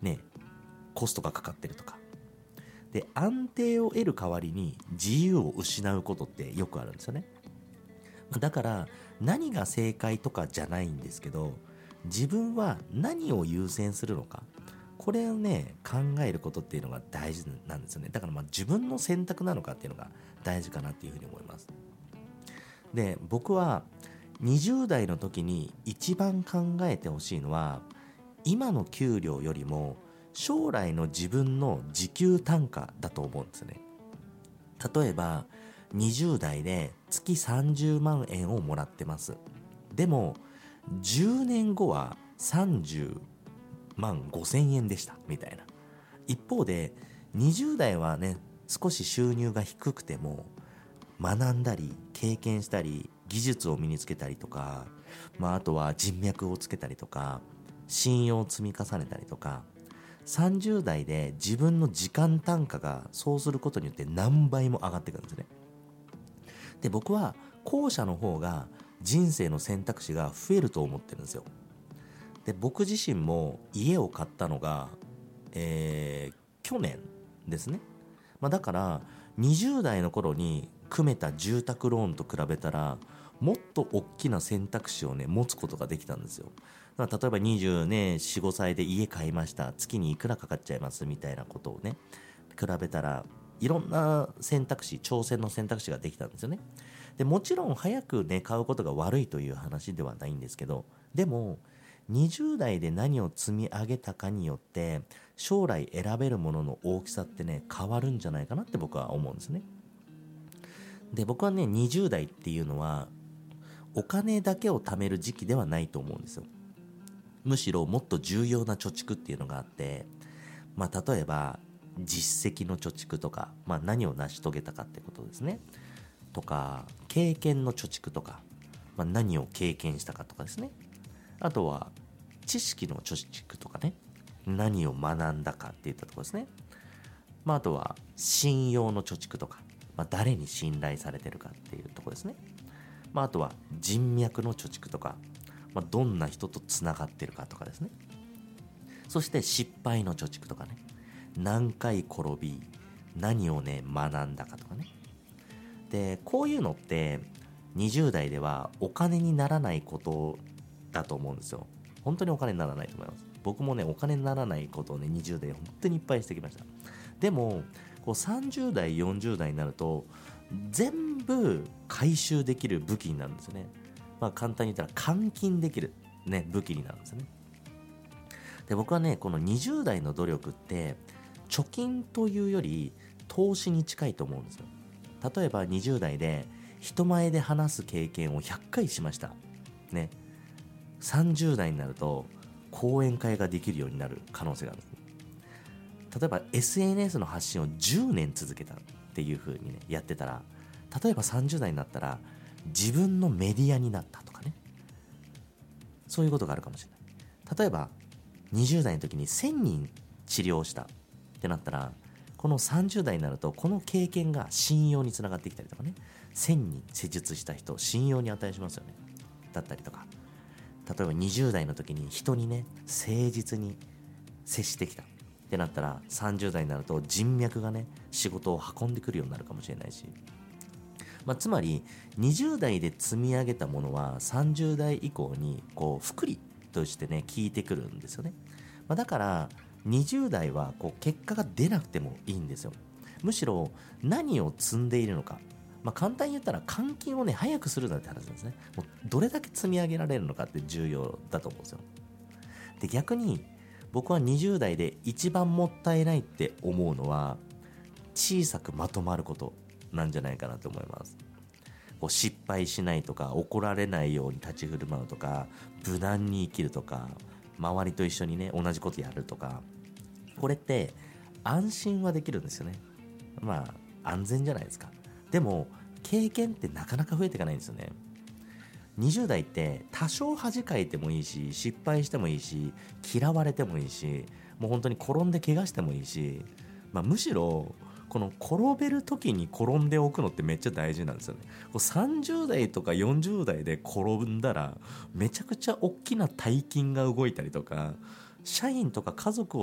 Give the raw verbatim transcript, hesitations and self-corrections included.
ねコストがかかってるとかで、安定を得る代わりに自由を失うことってよくあるんですよね。だから何が正解とかじゃないんですけど、自分は何を優先するのか、これをね考えることっていうのが大事なんですよね。だからまあ自分の選択なのかっていうのが大事かなっていうふうに思います。で、僕はにじゅう代の時に一番考えてほしいのは、今の給料よりも将来の自分の時給単価だと思うんですよね。例えばにじゅう代で月さんじゅうまんえんをもらってます。でもじゅうねんごはさんじゅうまんごせんえんでしたみたいな。一方でにじゅう代はね少し収入が低くても学んだり経験したり技術を身につけたりとか、まあ、あとは人脈をつけたりとか信用を積み重ねたりとか、さんじゅう代で自分の時間単価がそうすることによって何倍も上がってくるんですね。で、僕は後者の方が人生の選択肢が増えると思ってるんですよ。で、僕自身も家を買ったのが、えー、去年ですね。まあ、だからにじゅう代の頃に組めた住宅ローンと比べたらもっと大きな選択肢をね持つことができたんですよ。だから例えばにじゅうよん、ごさいで家買いました、月にいくらかかっちゃいますみたいなことをね比べたら、いろんな選択肢、挑戦の選択肢ができたんですよね。で、もちろん早くね買うことが悪いという話ではないんですけど、でもにじゅう代で何を積み上げたかによって将来選べるものの大きさってね変わるんじゃないかなって僕は思うんですね。で、僕はねにじゅう代っていうのはお金だけを貯める時期ではないと思うんですよ。むしろもっと重要な貯蓄っていうのがあって、まあ例えば実績の貯蓄とか、まあ何を成し遂げたかってことですね。とか経験の貯蓄とか、まあ、何を経験したかとかですね。あとは知識の貯蓄とかね、何を学んだかっていったところですね。まああとは信用の貯蓄とか、まあ、誰に信頼されてるかっていうところですね。まああとは人脈の貯蓄とか、まあ、どんな人とつながってるかとかですね。そして失敗の貯蓄とかね、何回転び何をね学んだかとかね。で、こういうのってにじゅう代ではお金にならないことだと思うんですよ。本当にお金にならないと思います。僕もねお金にならないことをねにじゅう代本当にいっぱいしてきました。でもこうさんじゅう代よんじゅう代になると全部回収できる武器になるんですよね。まあ簡単に言ったら換金できるね武器になるんですよね。で、僕はねこのにじゅう代の努力って貯金というより投資に近いと思うんですよ。例えばにじゅう代で人前で話す経験をひゃっかいしましたね。さんじゅう代になると講演会ができるようになる可能性があるんですね。例えば エスエヌエス の発信をじゅうねん続けたっていう風にねやってたら、例えばさんじゅう代になったら自分のメディアになったとかね、そういうことがあるかもしれない。例えばにじゅう代の時にせんにん治療したってなったら、このさんじゅう代になるとこの経験が信用につながってきたりとかね、せんにん施術した人信用に値しますよねだったりとか、例えばにじゅう代の時に人にね誠実に接してきたってなったら、さんじゅう代になると人脈がね仕事を運んでくるようになるかもしれないし、まあ、つまりにじゅう代で積み上げたものはさんじゅう代以降にこう複利としてね効いてくるんですよね。まあ、だからにじゅう代はこう結果が出なくてもいいんですよ。むしろ何を積んでいるのか、まあ、簡単に言ったら換金をね早くするなんて話なんですね。もうどれだけ積み上げられるのかって重要だと思うんですよ。で、逆に僕はにじゅう代で一番もったいないって思うのは小さくまとまることなんじゃないかなと思います。こう失敗しないとか、怒られないように立ち振る舞うとか、無難に生きるとか、周りと一緒にね同じことやるとか、これって安心はできるんですよね。まあ安全じゃないですか。でも経験ってなかなか増えていかないんですよね。にじゅう代って多少恥かいてもいいし、失敗してもいいし、嫌われてもいいし、もう本当に転んで怪我してもいいし、まあ、むしろこの転べる時に転んでおくのってめっちゃ大事なんですよね。こうさんじゅう代とかよんじゅう代で転んだらめちゃくちゃ大きな大金が動いたりとか、社員とか家族を